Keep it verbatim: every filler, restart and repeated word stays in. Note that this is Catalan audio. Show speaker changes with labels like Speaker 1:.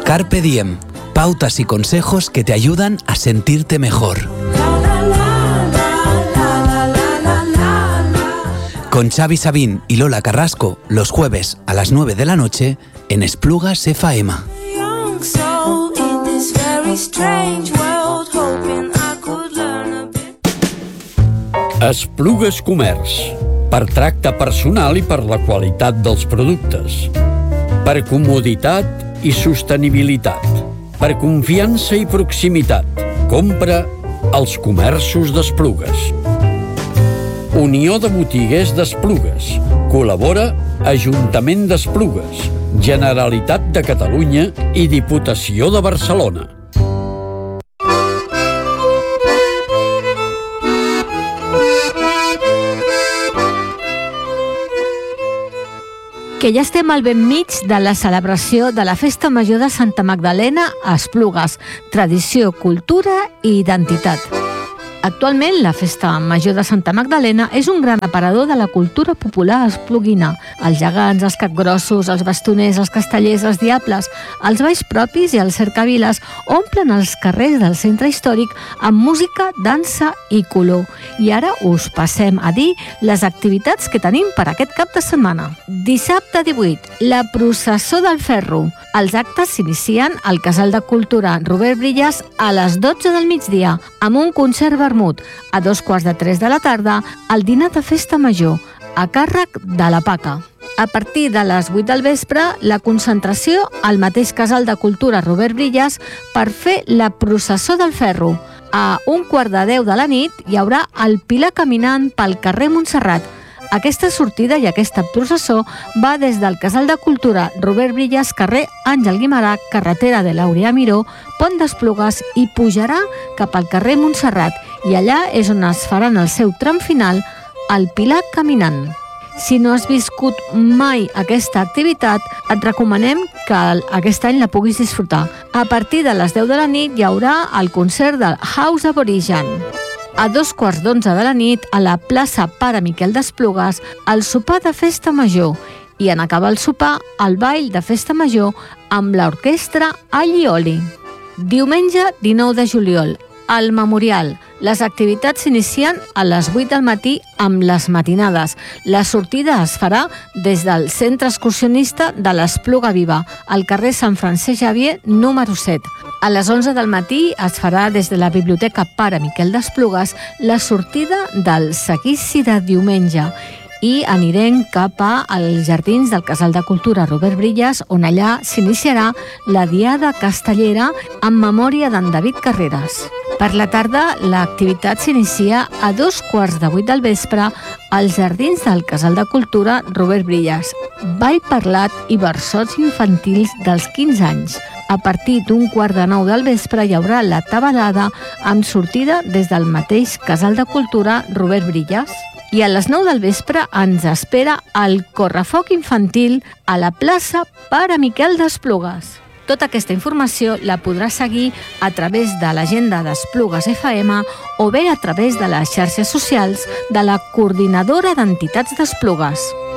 Speaker 1: Carpe Diem, pautas y consejos que te ayudan a sentirte mejor. Con Xavi Sabín y Lola Carrasco, los jueves a las nueve de la noche en Esplugas F M.
Speaker 2: Esplugues Comerç, per tracte personal i per la qualitat dels productes, per comoditat i sostenibilitat, per confiança i proximitat. Compra als comerços d'Esplugues. Unió de Botiguers d'Esplugues. Col·labora Ajuntament d'Esplugues, Generalitat de Catalunya i Diputació de Barcelona.
Speaker 3: Que ja estem al ben mig de la celebració de la Festa Major de Santa Magdalena a Esplugues, tradició, cultura i identitat. Actualment, la Festa Major de Santa Magdalena és un gran aparador de la cultura popular espluguina. Els gegants, els capgrossos, els bastoners, els castellers, els diables, els balls propis i els cercaviles omplen els carrers del centre històric amb música, dansa i color. I ara us passem a dir les activitats que tenim per aquest cap de setmana. Dissabte divuit, la processó del ferro. Els actes s'inicien al Casal de Cultura Robert Brillas a les dotze del migdia, amb un concert vermut. A dos quarts de tres de la tarda, el dinar de festa major, a càrrec de la Paca. A partir de les vuit del vespre, la concentració al mateix Casal de Cultura Robert Brillas per fer la processó del ferro. A un quart de deu de la nit hi haurà el Pilar caminant pel carrer Montserrat. Aquesta sortida i aquesta processó va des del Casal de Cultura Robert Brillas, carrer Àngel Guimerà, carretera de Laureà Miró, Pont d'Esplugues, i pujarà cap al carrer Montserrat, i allà és on es faran el seu tram final, el Pilar caminant. Si no has viscut mai aquesta activitat, et recomanem que aquest any la puguis disfrutar. A partir de les deu de la nit hi haurà el concert del House Aborigen. A dos quarts d'onze de la nit, a la plaça Pare Miquel d'Esplugues, el sopar de festa major, i en acabar el sopar, el ball de festa major amb l'orquestra Allioli. Diumenge dinou de juliol, al Memorial. Les activitats s'inicien a les vuit del matí amb les matinades. La sortida es farà des del Centre Excursionista de l'Espluga Viva, al carrer Sant Francesc Xavier, número set. A les onze del matí es farà des de la Biblioteca Pare Miquel d'Esplugues la sortida del seguici de diumenge, i anirem cap als jardins del Casal de Cultura Robert Brillas, on allà s'iniciarà la Diada Castellera en memòria d'en David Carreras. Per la tarda, l'activitat s'inicia a dos quarts de vuit del vespre als jardins del Casal de Cultura Robert Brillas. Ball parlat i versots infantils dels quinze anys. A partir d'un quart de nou del vespre hi haurà la tabalada amb sortida des del mateix Casal de Cultura Robert Brillas. I a les nou del vespre ens espera el correfoc infantil a la plaça Pare Miquel d'Esplugues. Tota aquesta informació la podràs seguir a través de l'agenda d'Esplugues F M o bé a través de les xarxes socials de la Coordinadora d'Entitats d'Esplugues.